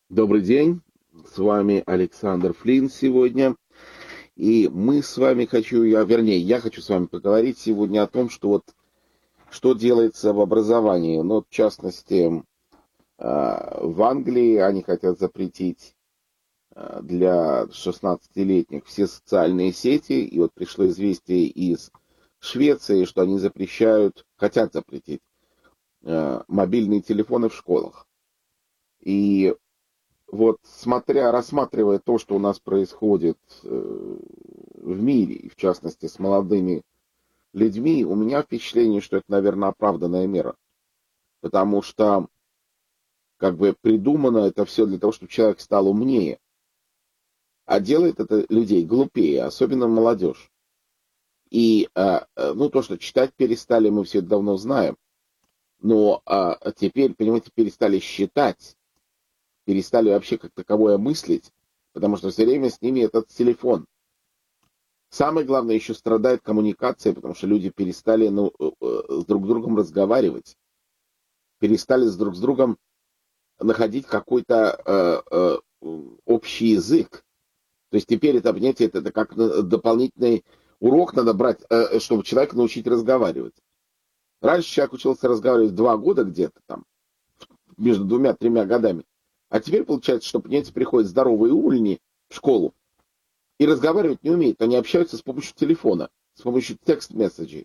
Добрый день, с вами Александр Флинн сегодня. И мы с вами я хочу с вами поговорить сегодня о том, что делается в образовании. Ну, в частности, в Англии они хотят запретить для 16-летних все социальные сети. И вот пришло известие из Швеции, что они хотят запретить мобильные телефоны в школах. И вот рассматривая то, что у нас происходит в мире, и в частности с молодыми людьми, у меня впечатление, что это, наверное, оправданная мера. Потому что как бы придумано это все для того, чтобы человек стал умнее. А делает это людей глупее, особенно молодежь. И, то, что читать перестали, мы все это давно знаем. Но теперь, понимаете, перестали считать, перестали вообще как таковое мыслить, потому что все время с ними этот телефон. Самое главное, еще страдает коммуникация, потому что люди перестали с друг другом разговаривать, перестали друг с другом находить какой-то общий язык. То есть теперь это, понимаете, это как дополнительный урок надо брать, чтобы человека научить разговаривать. Раньше человек учился разговаривать 2 года где-то там, между 2-3 годами. А теперь получается, что, понимаете, приходят здоровые увольни в школу и разговаривать не умеют. Они общаются с помощью телефона, с помощью текст-месседжей.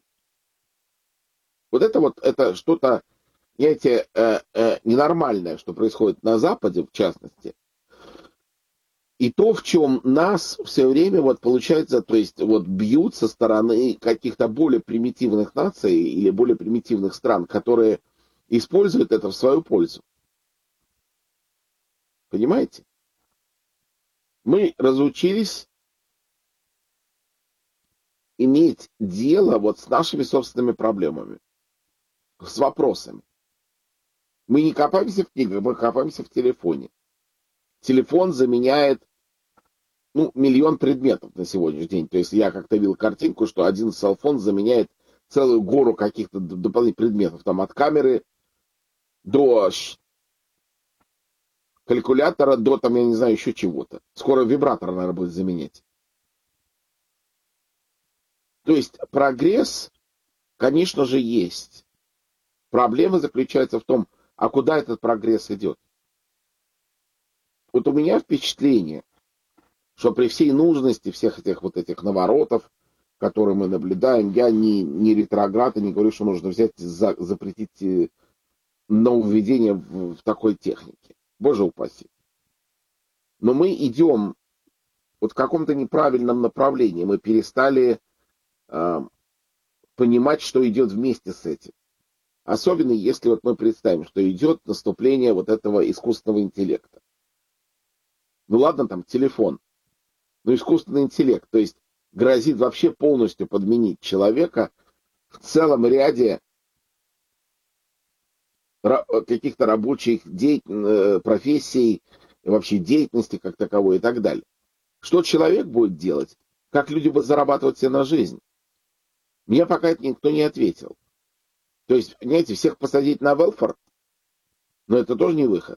Это что-то, знаете, ненормальное, что происходит на Западе, в частности. И то, в чем нас все время, получается, то есть, бьют со стороны каких-то более примитивных наций или более примитивных стран, которые используют это в свою пользу. Понимаете? Мы разучились иметь дело с нашими собственными проблемами, с вопросами. Мы не копаемся в книгах, мы копаемся в телефоне. Телефон заменяет миллион предметов на сегодняшний день. То есть я как-то видел картинку, что один селфон заменяет целую гору каких-то дополнительных предметов. Там от камеры до калькулятора до, там, я не знаю, еще чего-то. Скоро вибратор, наверное, будет заменять. То есть прогресс, конечно же, есть. Проблема заключается в том, а куда этот прогресс идет. Вот у меня впечатление, что при всей нужности всех этих наворотов, которые мы наблюдаем, я не ретроград и не говорю, что нужно взять запретить нововведение в такой технике. Боже упаси. Но мы идем в каком-то неправильном направлении. Мы перестали понимать, что идет вместе с этим. Особенно если мы представим, что идет наступление этого искусственного интеллекта. Ну ладно, там телефон. Но искусственный интеллект, то есть грозит вообще полностью подменить человека в целом ряде каких-то рабочих профессий, вообще деятельности как таковой и так далее. Что человек будет делать? Как люди будут зарабатывать себе на жизнь? Мне пока это никто не ответил. То есть, понимаете, всех посадить на велфар, но это тоже не выход.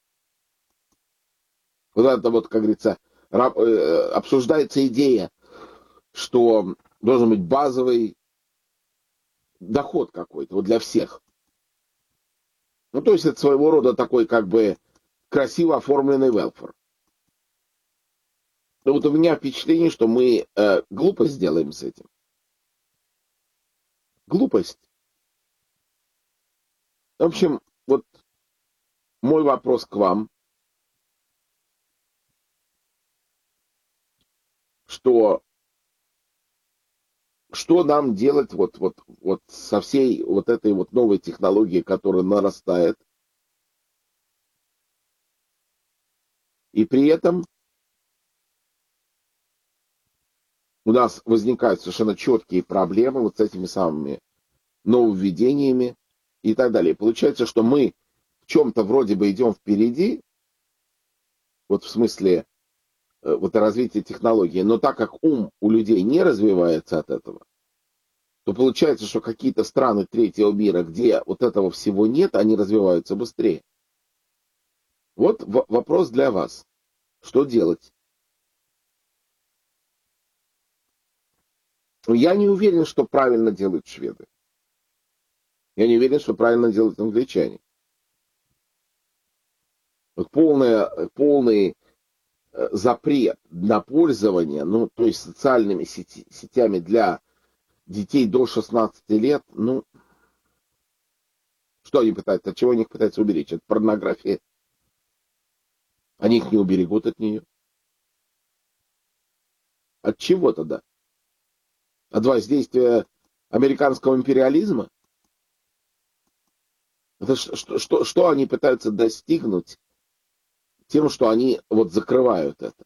Как говорится, обсуждается идея, что должен быть базовый доход какой-то для всех. То есть это своего рода такой красиво оформленный велфар. Но у меня впечатление, что мы глупость сделаем с этим. Глупость. В общем, мой вопрос к вам, что нам делать со всей этой новой технологией, которая нарастает, и при этом у нас возникают совершенно четкие проблемы с этими самыми нововведениями и так далее. Получается, что мы в чем-то вроде бы идем впереди, в смысле развития технологий, но так как ум у людей не развивается от этого, то получается, что какие-то страны третьего мира, где этого всего нет, они развиваются быстрее. Вот вопрос для вас. Что делать? Я не уверен, что правильно делают шведы. Я не уверен, что правильно делают англичане. Вот полный запрет на пользование, ну, то есть социальными сетями для детей до 16 лет, ну, что они пытаются, от чего они их пытаются уберечь? От порнографии. Они их не уберегут от нее. От чего тогда? От воздействия американского империализма? Это что они пытаются достигнуть тем, что они вот закрывают это?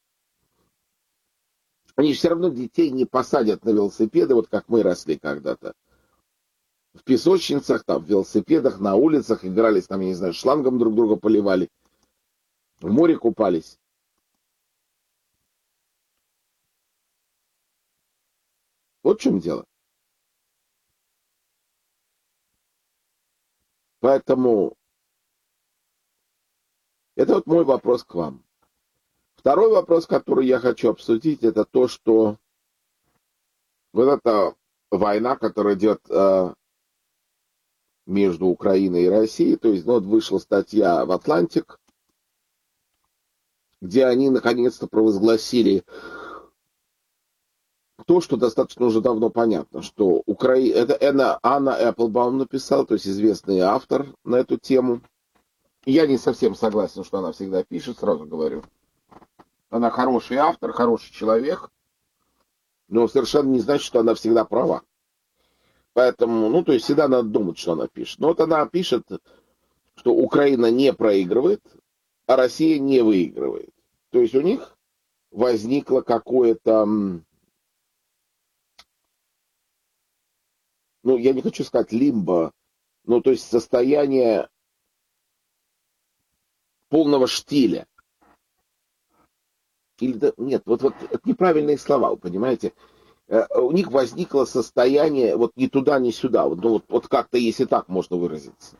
Они все равно детей не посадят на велосипеды, вот как мы росли когда-то. В песочницах, там, в велосипедах, на улицах игрались, там, я не знаю, шлангом друг друга поливали, в море купались. Вот в чем дело. Поэтому это вот мой вопрос к вам. Второй вопрос, который я хочу обсудить, это то, что вот эта война, которая идет между Украиной и Россией, то есть, ну, вот вышла статья в «Атлантик», где они наконец-то провозгласили то, что достаточно уже давно понятно, что это Анна Эпплбаум написала, то есть известный автор на эту тему. Я не совсем согласен, что она всегда пишет, сразу говорю. Она хороший автор, хороший человек, но совершенно не значит, что она всегда права. Поэтому, ну, то есть всегда надо думать, что она пишет. Но вот она пишет, что Украина не проигрывает, а Россия не выигрывает. То есть у них возникло какое-то, ну, я не хочу сказать лимбо, ну, то есть состояние полного штиля. Или, нет, вот это неправильные слова, вы понимаете. У них возникло состояние вот ни туда, ни сюда. Вот, ну, вот как-то, если так можно выразиться.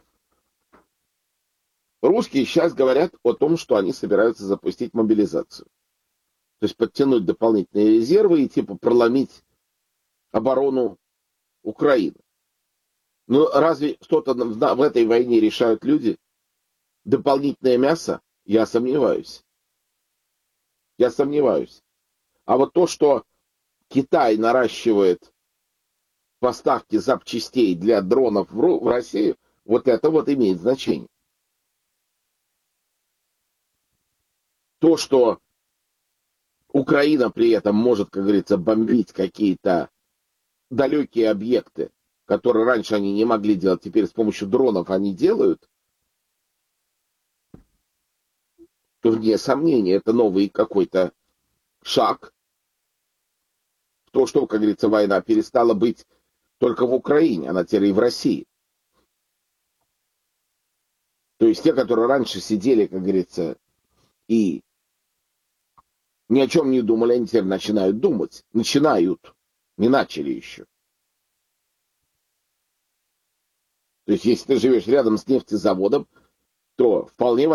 Русские сейчас говорят о том, что они собираются запустить мобилизацию. То есть подтянуть дополнительные резервы и типа проломить оборону Украины. Но разве что-то в этой войне решают люди? Дополнительное мясо? Я сомневаюсь. Я сомневаюсь. А вот то, что Китай наращивает поставки запчастей для дронов в Россию, вот это вот имеет значение. То, что Украина при этом может, как говорится, бомбить какие-то далекие объекты, которые раньше они не могли делать, теперь с помощью дронов они делают, то, вне сомнения, это новый какой-то шаг в то, что, как говорится, война перестала быть только в Украине, она теперь и в России. То есть те, которые раньше сидели, как говорится, и ни о чем не думали, они теперь начинают думать. Начинают. Не начали еще. То есть если ты живешь рядом с нефтезаводом, то вполне